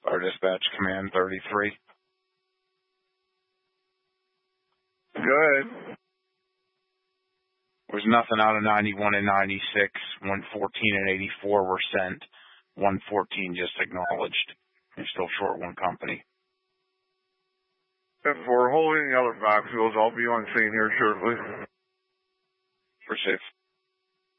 Our dispatch command 33. Good. There's nothing out of 91 and 96. 114 and 84 were sent. 114 just acknowledged. You're still short one company. If we're holding the other backfields, I'll be on scene here shortly. For safe.